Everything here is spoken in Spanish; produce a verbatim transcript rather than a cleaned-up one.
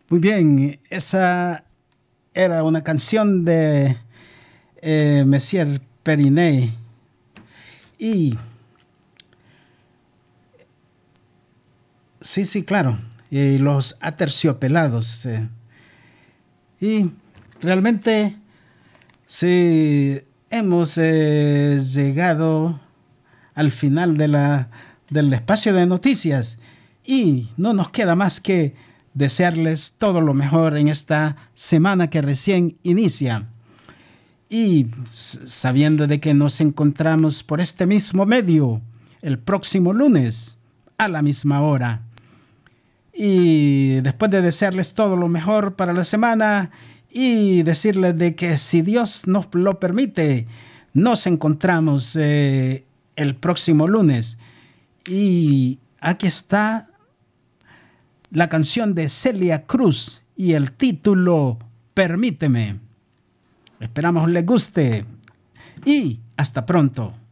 Muy bien, esa era una canción de eh, Messier Periné y sí, sí, claro, y los Aterciopelados eh, y realmente sí hemos eh, llegado al final de la, del espacio de noticias y no nos queda más que desearles todo lo mejor en esta semana que recién inicia. Y sabiendo de que nos encontramos por este mismo medio el próximo lunes a la misma hora. Y después de desearles todo lo mejor para la semana y decirles de que si Dios nos lo permite, nos encontramos eh, el próximo lunes. Y aquí está la canción de Celia Cruz y el título Permíteme. Esperamos les guste y hasta pronto.